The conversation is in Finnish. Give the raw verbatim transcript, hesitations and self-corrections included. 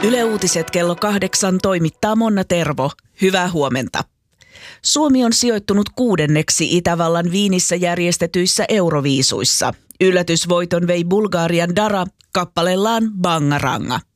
Yle Uutiset kello kahdeksan toimittaa Monna Tervo. Hyvää huomenta. Suomi on sijoittunut kuudenneksi Itävallan Viinissä järjestetyissä Euroviisuissa. Yllätysvoiton vei Bulgarian Dara kappaleellaan Bangaranga.